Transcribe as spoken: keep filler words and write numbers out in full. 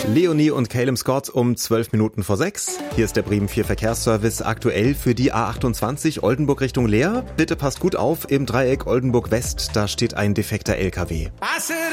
Leonie und Calum Scott um zwölf Minuten vor sechs. Hier ist der Bremen vier Verkehrsservice aktuell für die A achtundzwanzig Oldenburg Richtung Leer. Bitte passt gut auf, im Dreieck Oldenburg West, da steht ein defekter L K W.